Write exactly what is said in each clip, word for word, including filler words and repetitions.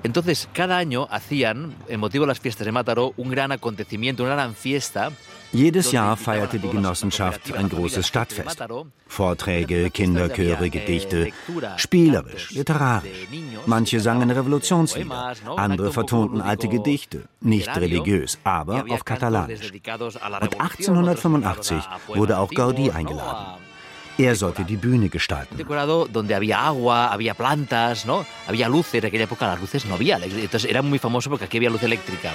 Entonces, cada año hacían, en motivo de las fiestas de Mataró, un gran acontecimiento, una gran fiesta. Jedes Jahr feierte die Genossenschaft ein großes Stadtfest. Vorträge, Kinderchöre, Gedichte, spielerisch, literarisch. Manche sangen Revolutionslieder, andere vertonten alte Gedichte, nicht religiös, aber auf Katalanisch. Und achtzehnhundertfünfundachtzig wurde auch Gaudí eingeladen. Er sollte die Bühne gestalten. Donde había agua, había plantas, ¿no? Había luces. En aquella época las luces no había. Entonces era muy famoso porque aquí había luz eléctrica.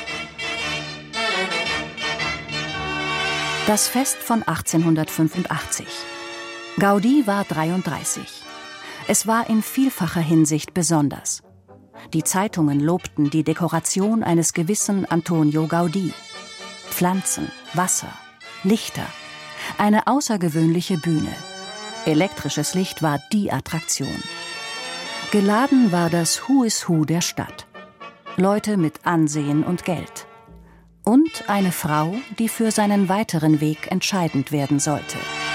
Das Fest von achtzehnhundertfünfundachtzig. Gaudí war dreiunddreißig. Es war in vielfacher Hinsicht besonders. Die Zeitungen lobten die Dekoration eines gewissen Antonio Gaudí. Pflanzen, Wasser, Lichter. Eine außergewöhnliche Bühne. Elektrisches Licht war die Attraktion. Geladen war das Who is Who der Stadt. Leute mit Ansehen und Geld. Und eine Frau, die für seinen weiteren Weg entscheidend werden sollte.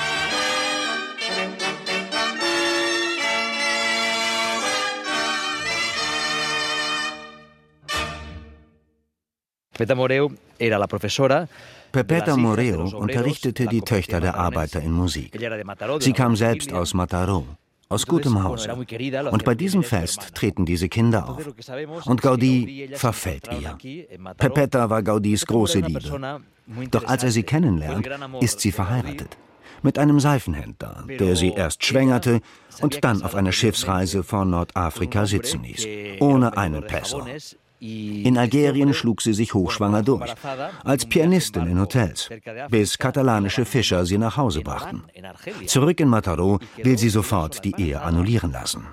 Pepeta Moreu era la profesora. Pepeta Moreu unterrichtete die Töchter der Arbeiter in Musik. Sie kam selbst aus Mataró, aus gutem Hause. Und bei diesem Fest treten diese Kinder auf. Und Gaudí verfällt ihr. Pepeta war Gaudís große Liebe. Doch als er sie kennenlernt, ist sie verheiratet. Mit einem Seifenhändler, der sie erst schwängerte und dann auf einer Schiffsreise von Nordafrika sitzen ließ, ohne einen Peso. In Algerien schlug sie sich hochschwanger durch, als Pianistin in Hotels, bis katalanische Fischer sie nach Hause brachten. Zurück in Mataró will sie sofort die Ehe annullieren lassen.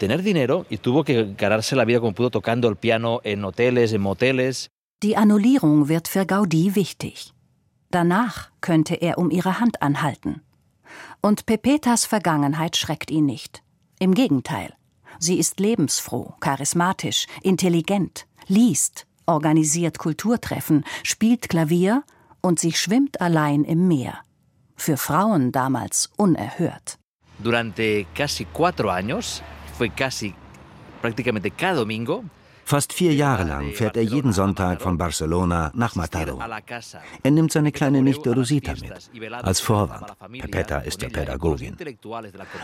Die Annullierung wird für Gaudí wichtig. Danach könnte er um ihre Hand anhalten. Und Pepetas Vergangenheit schreckt ihn nicht. Im Gegenteil. Sie ist lebensfroh, charismatisch, intelligent, liest, organisiert Kulturtreffen, spielt Klavier und sie schwimmt allein im Meer. Für Frauen damals unerhört. Durante casi cuatro años, fue casi prácticamente cada domingo. Fast vier Jahre lang fährt er jeden Sonntag von Barcelona nach Mataró. Er nimmt seine kleine Nichte Rosita mit, als Vorwand. Pepeta ist ja Pädagogin.